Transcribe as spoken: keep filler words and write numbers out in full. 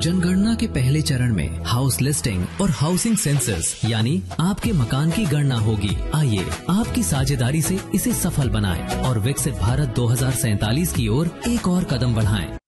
जनगणना के पहले चरण में हाउस लिस्टिंग और हाउसिंग सेंसस यानी आपके मकान की गणना होगी। आइए आपकी साझेदारी से इसे सफल बनाएं और विकसित भारत दो हज़ार सैंतालीस की ओर एक और कदम बढ़ाएं।